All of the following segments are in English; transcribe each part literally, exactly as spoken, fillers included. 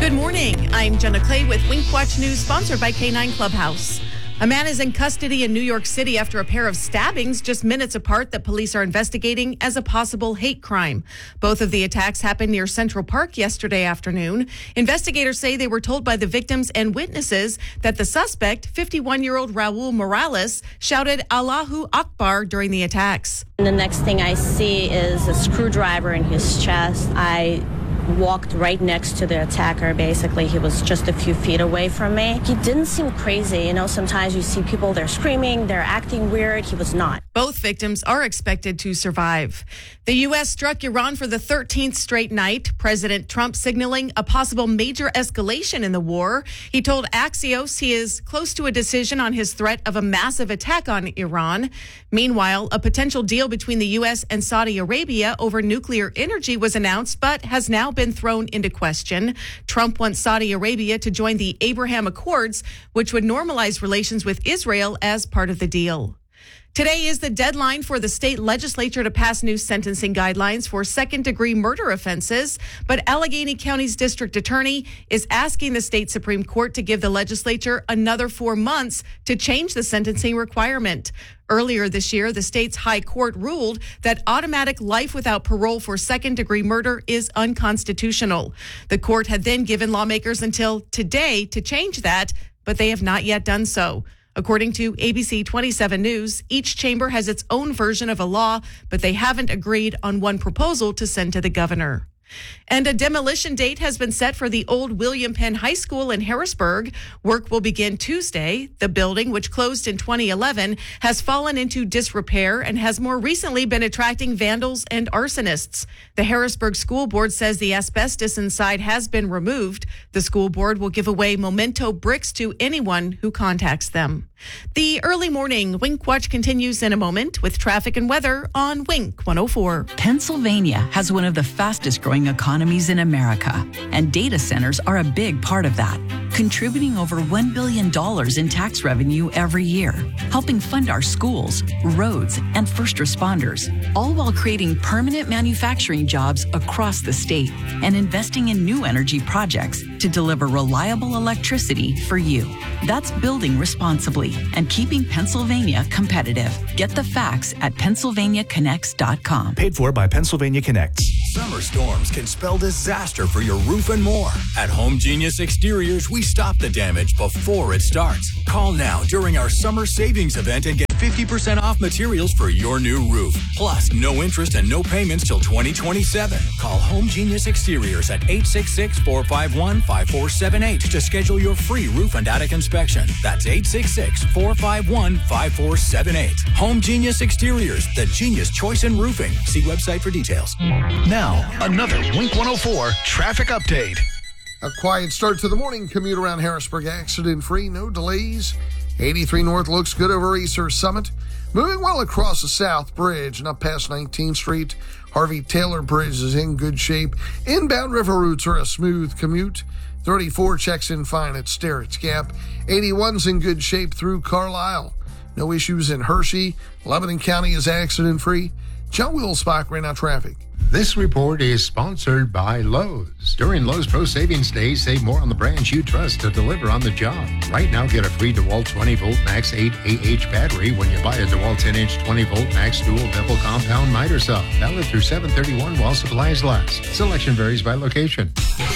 Good morning. I'm Jenna Clay with Wink Watch News, sponsored by K nine Clubhouse. A man is in custody in New York City after a pair of stabbings just minutes apart that police are investigating as a possible hate crime. Both of the attacks happened near Central Park yesterday afternoon. Investigators say they were told by the victims and witnesses that the suspect, fifty-one-year-old Raul Morales, shouted Allahu Akbar during the attacks. And the next thing I see is a screwdriver in his chest. I walked right next to the attacker. Basically, he was just a few feet away from me. He didn't seem crazy. You know, sometimes you see people, they're screaming, they're acting weird. He was not. Both victims are expected to survive. The U S struck Iran for the thirteenth straight night. President Trump signaling a possible major escalation in the war. He told Axios he is close to a decision on his threat of a massive attack on Iran. Meanwhile, a potential deal between the U S and Saudi Arabia over nuclear energy was announced, but has now been thrown into question. Trump wants Saudi Arabia to join the Abraham Accords, which would normalize relations with Israel as part of the deal. Today is the deadline for the state legislature to pass new sentencing guidelines for second-degree murder offenses, but Allegheny County's district attorney is asking the state Supreme Court to give the legislature another four months to change the sentencing requirement. Earlier this year, the state's high court ruled that automatic life without parole for second-degree murder is unconstitutional. The court had then given lawmakers until today to change that, but they have not yet done so. According to A B C twenty-seven News, each chamber has its own version of a law, but they haven't agreed on one proposal to send to the governor. And a demolition date has been set for the old William Penn High School in Harrisburg. Work will begin Tuesday. The building, which closed in twenty eleven, has fallen into disrepair and has more recently been attracting vandals and arsonists. The Harrisburg School Board says the asbestos inside has been removed. The school board will give away memento bricks to anyone who contacts them. The early morning Wink Watch continues in a moment with traffic and weather on Wink one oh four. Pennsylvania has one of the fastest growing economies in America, and data centers are a big part of that, contributing over one billion dollars in tax revenue every year, helping fund our schools, roads, and first responders, all while creating permanent manufacturing jobs across the state and investing in new energy projects to deliver reliable electricity for you. That's building responsibly and keeping Pennsylvania competitive. Get the facts at Pennsylvania Connects dot com. Paid for by Pennsylvania Connects. Summer storms can spell disaster for your roof and more. At Home Genius Exteriors, we stop the damage before it starts. Call now during our summer savings event and get fifty percent off materials for your new roof. Plus, no interest and no payments till twenty twenty-seven. Call Home Genius Exteriors at eight six six, four five one, five four seven eight to schedule your free roof and attic inspection. That's eight six six, four five one, five four seven eight. Home Genius Exteriors, the genius choice in roofing. See website for details. Now, another Wink one oh four traffic update. A quiet start to the morning. Commute around Harrisburg accident-free. No delays. eighty-three North looks good over Easter Summit. Moving well across the South Bridge and up past nineteenth Street. Harvey Taylor Bridge is in good shape. Inbound river routes are a smooth commute. thirty-four checks in fine at Sterrett's Gap. eighty-one's in good shape through Carlisle. No issues in Hershey. Lebanon County is accident-free. John Wilsbach, right now traffic. This report is sponsored by Lowe's. During Lowe's Pro Savings Days, save more on the brands you trust to deliver on the job. Right now, get a free DeWalt twenty volt Max eight A H battery when you buy a DeWalt ten inch twenty volt Max dual double compound miter saw. Valid through seven thirty-one while supplies last. Selection varies by location.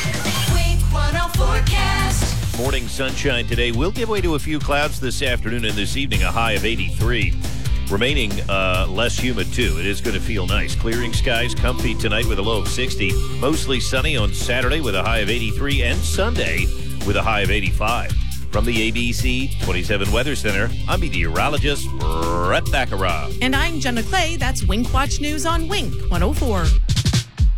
Wink one oh forecast. Morning sunshine today. We'll give way to a few clouds this afternoon and this evening, a high of eighty-three. Remaining uh, less humid, too. It is going to feel nice. Clearing skies, comfy tonight with a low of sixty. Mostly sunny on Saturday with a high of eighty-three, and Sunday with a high of eighty-five. From the A B C twenty-seven Weather Center, I'm meteorologist Brett Baccarat. And I'm Jenna Clay. That's Wink Watch News on Wink one oh four.